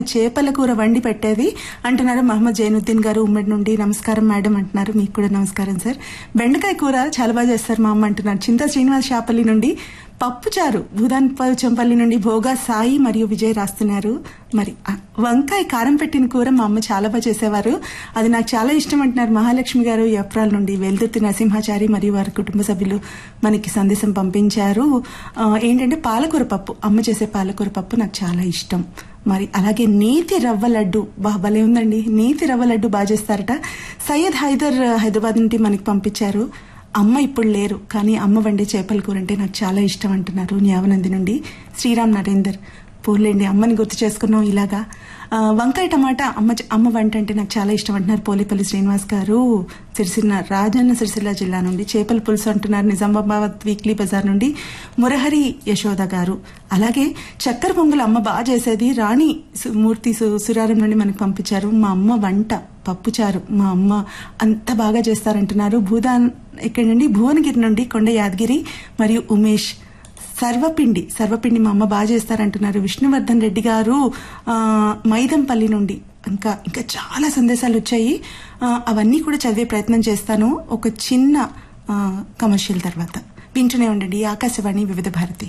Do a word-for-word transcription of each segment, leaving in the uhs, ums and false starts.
చేపల కూర వండి పెట్టేది అంటున్నారు మహమ్మద్ జైనుద్దీన్ గారు ఉమ్మడి నుండి. నమస్కారం మేడం అంటున్నారు. మీకు కూడా నమస్కారం సార్. బెండకాయ కూర చాలా బాగా చేస్తారు మా అమ్మ అంటున్నారు. చింతా శ్రీనివాస్ శాపల్లి నుండి. పప్పుచారు భూదాన్పల్లి నుండి భోగా సాయి మరియు విజయ్ రాస్తున్నారు. మరి వంకాయ కారం పెట్టిన కూర మా అమ్మ చాలా బాగా చేసేవారు, అది నాకు చాలా ఇష్టం అంటున్నారు మహాలక్ష్మి గారు ఎప్రాల నుండి. వెల్దుర్తి నరసింహాచారి మరియు వారి కుటుంబ సభ్యులు మనకి సందేశం పంపించారు. ఏంటంటే పాలకూర పప్పు, అమ్మ చేసే పాలకూర పప్పు నాకు చాలా ఇష్టం. మరి అలాగే నేతి రవ్వ లడ్డు బా భలే ఉందండి, నేతి రవ్వ లడ్డు బాగా చేస్తారట. సయ్యద్ హైదర్ హైదరాబాద్ నుండి మనకి పంపించారు. అమ్మ ఇప్పుడు లేరు కానీ అమ్మ వండే చేపల కూర అంటే నాకు చాలా ఇష్టం అంటున్నారు న్యావనంది నుండి. శ్రీరామ్ నరేందర్ పోలేండి అమ్మని గుర్తు చేసుకున్నాం ఇలాగా. వంకాయ టమాటా అమ్మ అమ్మ వంట అంటే నాకు చాలా ఇష్టం అంటున్నారు పోలేపల్లి శ్రీనివాస్ గారు. సిరిసిల్ల రాజన్న సిరిసిల్ల జిల్లా నుండి చేపల పులుసు అంటున్నారు నిజామాబాద్ వీక్లీ బజార్ నుండి మురహరి యశోద గారు. అలాగే చక్కెర పొంగులు అమ్మ బాగా చేసేది రాణి మూర్తి సురారం నుండి మనకు పంపించారు. మా అమ్మ వంట పప్పుచారు మా అమ్మ అంత బాగా చేస్తారంటున్నారు. భూదాన్ ఇక్కడ నుండి భువనగిరి నుండి కొండ యాదగిరి మరియు ఉమేష్. సర్వపిండి సర్వపిండి మా అమ్మ బాగా చేస్తారంటున్నారు విష్ణువర్ధన్ రెడ్డి గారు మైదంపల్లి నుండి. ఇంకా ఇంకా చాలా సందేశాలు వచ్చాయి, అవన్నీ కూడా చదివే ప్రయత్నం చేస్తాను ఒక చిన్న కమర్షియల్ తర్వాత. వింటూనే ఉండండి ఆకాశవాణి వివిధ భారతి.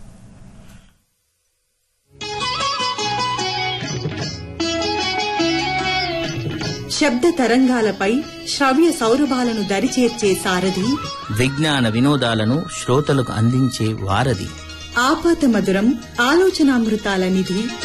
శబ్ద తరంగాలపై శ్రవ్య సౌరభాలను దరిచేర్చే సారథి, విజ్ఞాన వినోదాలను శ్రోతలకు అందించే వారధి, ఆపాత మధురం ఆలోచనామృతాల నిధి